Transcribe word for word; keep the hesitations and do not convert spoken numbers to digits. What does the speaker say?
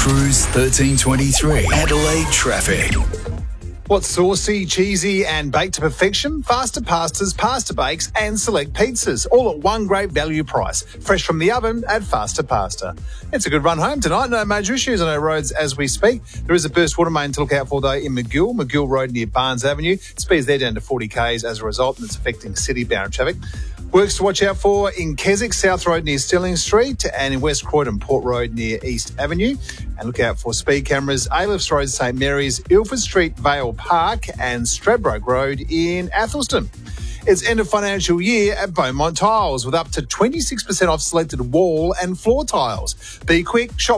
Cruise thirteen twenty-three, Adelaide traffic. What's saucy, cheesy and baked to perfection? Faster pastas, pasta bakes and select pizzas, all at one great value price. Fresh from the oven at Faster Pasta. It's a good run home tonight. No major issues on our roads as we speak. There is a burst water main to look out for though in McGill, McGill Road near Barnes Avenue. Speeds there down to forty k's as a result, and it's affecting city-bound traffic. Works to watch out for in Keswick, South Road near Stirling Street, and in West Croydon, Port Road near East Avenue. And look out for speed cameras, A-Lifts Road, St Mary's, Ilford Street, Vale Park and Stradbroke Road in Athelston. It's end of financial year at Beaumont Tiles with up to twenty-six percent off selected wall and floor tiles. Be quick, shop